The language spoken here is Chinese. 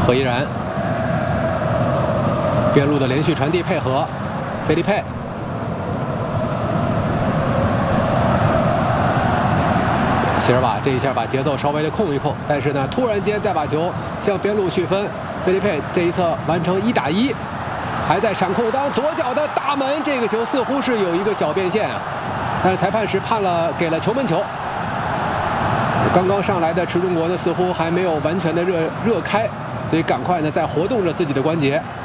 何依然，边路的连续传递配合，菲利佩。 席尔瓦这一下把节奏稍微的控一控，但是呢，突然间再把球向边路去分，菲利佩这一侧完成1打1，还在闪空当，左脚的大门，这个球似乎是有一个小变线啊，但是裁判是给了球门球。刚刚上来的池中国呢，似乎还没有完全的热开，所以赶快呢在活动着自己的关节。